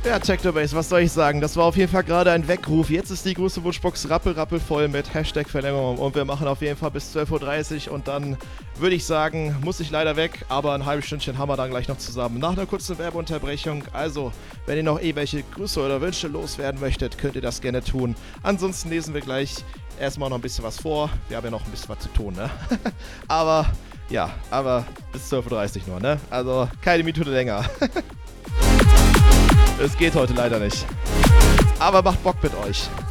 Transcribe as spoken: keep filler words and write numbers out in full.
Ja, Technobase, was soll ich sagen? Das war auf jeden Fall gerade ein Weckruf. Jetzt ist die große Wunschbox rappel-rappel voll mit Hashtag-Verlängerung und wir machen auf jeden Fall bis zwölf Uhr dreißig und dann würde ich sagen, muss ich leider weg, aber ein halbes Stündchen haben wir dann gleich noch zusammen. Nach einer kurzen Werbeunterbrechung, also wenn ihr noch irgendwelche Grüße oder Wünsche loswerden möchtet, könnt ihr das gerne tun. Ansonsten lesen wir gleich erstmal noch ein bisschen was vor. Wir haben ja noch ein bisschen was zu tun, ne? aber, ja, aber bis zwölf Uhr dreißig nur, ne? Also keine Minute länger. Es geht heute leider nicht. Aber macht Bock mit euch.